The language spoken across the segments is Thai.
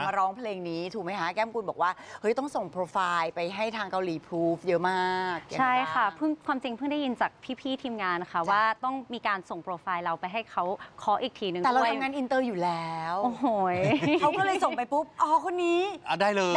มาร้องเพลงนี้ถูกไหมคะแก้มกุลบอกว่าเฮ้ยต้องส่งโปรไฟล์ไปให้ทางเกาหลีพรูฟเยอะมากใช่ค่ะความจริงเพิ่งได้ยินจากพี่ๆทีมงานค่ะว่าต้องมีการส่งโปรไฟล์เราไปให้เขาเคาะอีกทีนึงแต่เราทำงานอินเตอร์อยู่แล้วโอ้โหเขาก็เลยส่งไปปุ๊บอ๋อคนนี้ได้เลย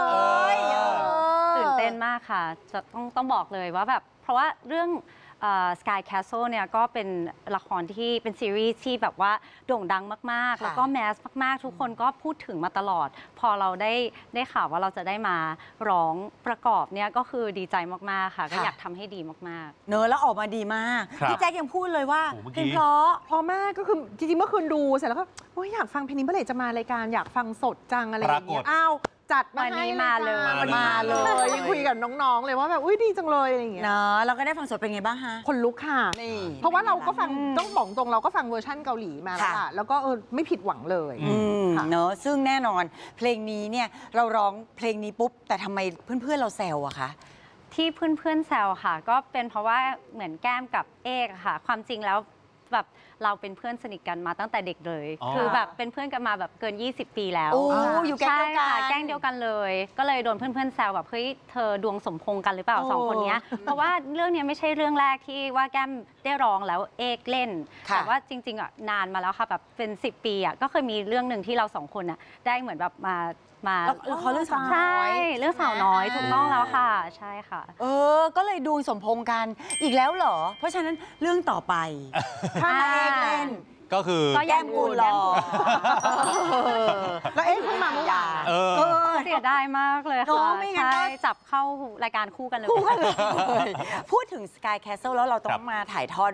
ตื่นเต้นมากค่ะจะต้องบอกเลยว่าแบบเพราะว่าเรื่องSky Castle เนี่ยก็เป็นละครที่เป็นซีรีส์ที่แบบว่าโด่งดังมากๆแล้วก็แมสมากๆทุกคนก็พูดถึงมาตลอดพอเราได้ข่าวว่าเราจะได้มาร้องประกอบเนี่ยก็คือดีใจมากๆค่ะก็อยากทำให้ดีมากๆเนอะแล้วออกมาดีมากพี่แจ๊คยังพูดเลยว่าเพลงเพราะมากก็คือจริงๆเมื่อคืนดูเสร็จแล้วก็อยากฟังเพลงนี้เมื่อไหร่จะมารายการอยากฟังสดจังอะไรอย่างเงี้ยอ้าวจัดมาให้มาเลยยังคุยกับน้องๆเลยว่าแบบดีจังเลยอะไรอย่างเงี้ยเนาะเราก็ได้ฟังสดเป็นไงบ้างฮะคนลุกค่ะเพราะว่าเราก็ฟังต้องบอกตรงเราก็ฟังเวอร์ชั่นเกาหลีมาแล้วค่ะแล้วก็ไม่ผิดหวังเลยเนาะซึ่งแน่นอนเพลงนี้เนี่ยเราร้องเพลงนี้ปุ๊บแต่ทำไมเพื่อนๆเราแซวอะคะที่เพื่อนๆแซวค่ะก็เป็นเพราะว่าเหมือนแก้มกับเอกค่ะความจริงแล้วแบบเราเป็นเพื่อนสนิทกันมาตั้งแต่เด็กเลยคือแบบเป็นเพื่อนกันมาแบบเกิน20 ปีแล้วอยู่แก๊งเดียวกันแก๊งเดียวกันเลยก็เลยโดนเพื่อนๆแซวแบบเฮ้ยเธอดวงสมพงษ์กันหรือเปล่า2 คนนี้เพราะว่าเรื่องนี้ไม่ใช่เรื่องแรกที่ว่าแก้มได้ร้องแล้วเอกเล่นแต่ว่าจริงๆอ่ะนานมาแล้วค่ะแบบเป็น10 ปีอ่ะก็เคยมีเรื่องหนึ่งที่เรา2 คนอ่ะได้เหมือนแบบมาเขาเรื่องสาวน้อยใช่เรื่องสาวน้อยถูกต้องแล้วค่ะใช่ค่ะก็เลยดูสมพงษ์กันอีกแล้วเหรอเพราะฉะนั้นเรื่องต่อไปถ้าเอกเล่นก็คือแก้มกุลรอแล้วเพิ่งมาเมื่อวานเสียดายมากเลยค่ะใช่จับเข้ารายการคู่กันเลยพูดถึง Sky Castle แล้วเราต้องมาถ่ายทอด